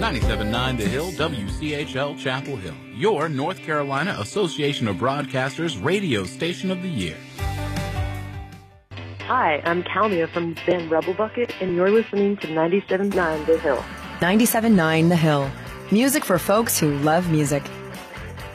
97.9 The Hill, WCHL Chapel Hill, your North Carolina Association of Broadcasters radio station of the year. Hi, I'm Calmia from the band Rebel Bucket, and you're listening to 97.9 The Hill. 97.9 The Hill. Music for folks who love music.